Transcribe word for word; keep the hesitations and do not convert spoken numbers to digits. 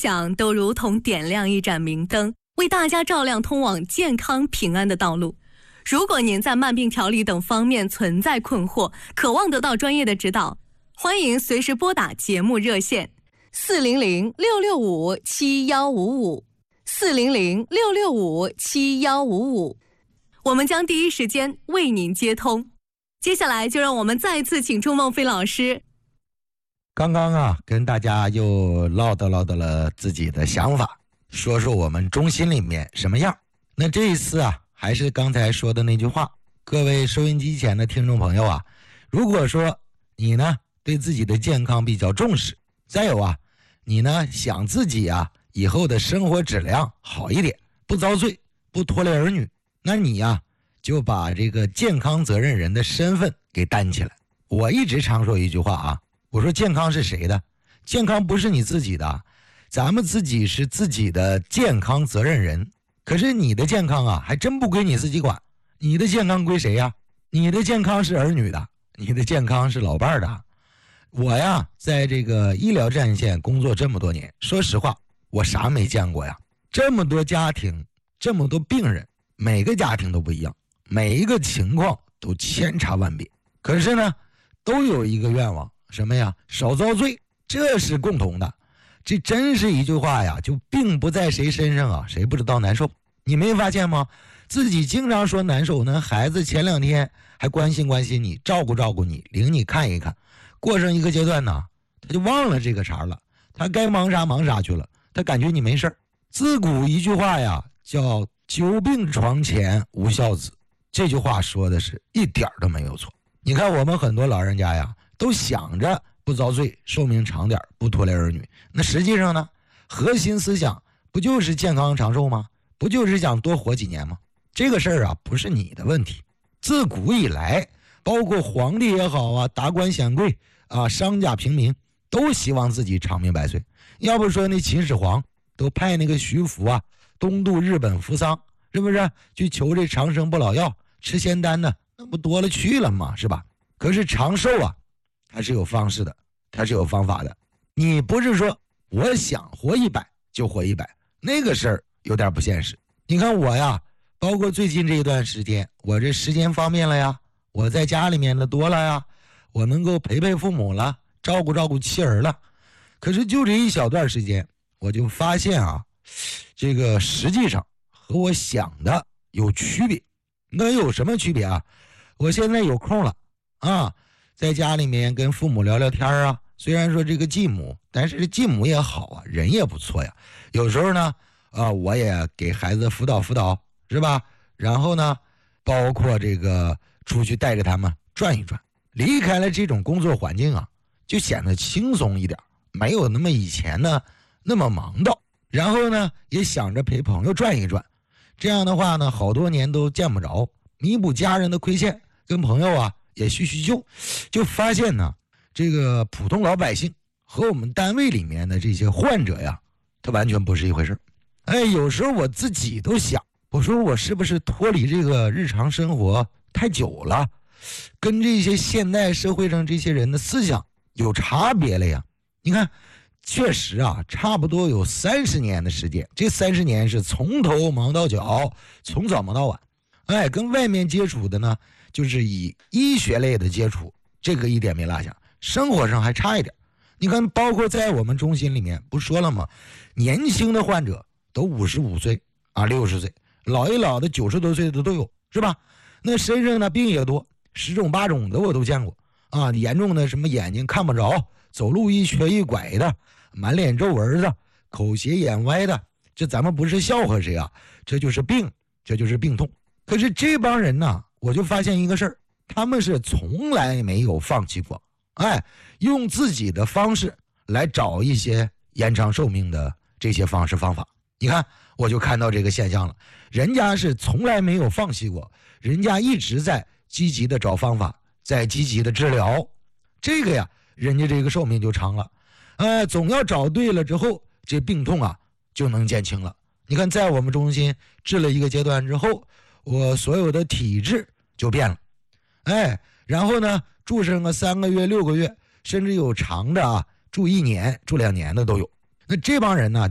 想都如同点亮一盏明灯，为大家照亮通往健康平安的道路。如果您在慢病调理等方面存在困惑，渴望得到专业的指导，欢迎随时拨打节目热线四零零六六五七幺五五四零零六六五七幺五五，我们将第一时间为您接通。接下来就让我们再次请出孟非老师。 刚刚啊，跟大家又唠叨唠叨了自己的想法，说说我们中心里面什么样。那这一次啊，还是刚才说的那句话，各位收音机前的听众朋友啊，如果说你呢对自己的健康比较重视，再有啊，你呢想自己啊以后的生活质量好一点，不遭罪，不拖累儿女，那你呀、啊、就把这个健康责任人的身份给担起来。我一直常说一句话啊，我说健康是谁的？健康不是你自己的，咱们自己是自己的健康责任人。可是你的健康啊，还真不归你自己管，你的健康归谁呀？你的健康是儿女的，你的健康是老伴儿的。我呀，在这个医疗战线工作这么多年，说实话，我啥没见过呀？这么多家庭，这么多病人，每个家庭都不一样，每一个情况都千差万别。可是呢，都有一个愿望，什么呀？少遭罪，这是共同的。这真是一句话呀，就病不在谁身上啊，谁不知道难受。你没发现吗？自己经常说难受呢，孩子前两天还关心关心你，照顾照顾你，领你看一看，过上一个阶段呢，他就忘了这个茬了，他该忙啥忙啥去了，他感觉你没事。自古一句话呀，叫久病床前无孝子，这句话说的是一点都没有错。你看我们很多老人家呀，都想着不遭罪，寿命长点，不拖累儿女。那实际上呢，核心思想不就是健康长寿吗？不就是想多活几年吗？这个事儿啊，不是你的问题。自古以来，包括皇帝也好啊，达官显贵啊，商家平民，都希望自己长命百岁。要不说那秦始皇都派那个徐福啊，东渡日本扶桑，是不是去求这长生不老药，吃仙丹呢？那不多了去了嘛，是吧？可是长寿啊，它是有方式的，它是有方法的。你不是说我想活一百就活一百，那个事儿有点不现实。你看我呀，包括最近这一段时间，我这时间方便了呀，我在家里面的多了呀，我能够陪陪父母了，照顾照顾妻儿了。可是就这一小段时间，我就发现啊，这个实际上和我想的有区别。那有什么区别啊？我现在有空了啊，在家里面跟父母聊聊天啊。虽然说这个继母，但是这继母也好啊，人也不错呀。有时候呢，啊，我也给孩子辅导辅导，是吧？然后呢，包括这个出去带着他们转一转，离开了这种工作环境啊，就显得轻松一点，没有那么以前呢那么忙叨。然后呢，也想着陪朋友转一转，这样的话呢，好多年都见不着，弥补家人的亏欠，跟朋友啊也叙叙旧，就发现呢。这个普通老百姓和我们单位里面的这些患者呀，他完全不是一回事。哎，有时候我自己都想，我说我是不是脱离这个日常生活太久了，跟这些现代社会上这些人的思想有差别了呀？你看，确实啊，差不多有三十年的时间，这三十年是从头忙到脚，从早忙到晚。哎，跟外面接触的呢，就是以医学类的接触，这个一点没落下。生活上还差一点，你看，包括在我们中心里面，不说了吗？年轻的患者都五十五岁啊，六十岁，老一老的九十多岁的都有，是吧？那身上呢病也多，十种八种的我都见过啊。严重的什么眼睛看不着，走路一瘸一拐的，满脸皱纹的，口斜眼歪的，这咱们不是笑话谁啊？这就是病，这就是病痛。可是这帮人呢，我就发现一个事儿，他们是从来没有放弃过。哎，用自己的方式来找一些延长寿命的这些方式方法。你看，我就看到这个现象了，人家是从来没有放弃过，人家一直在积极的找方法，在积极的治疗，这个呀，人家这个寿命就长了。哎，总要找对了之后，这病痛啊就能减轻了。你看，在我们中心治了一个阶段之后，我所有的体质就变了。哎，然后呢，住上个三个月、六个月，甚至有长的啊，住一年、住两年的都有。那这帮人呢，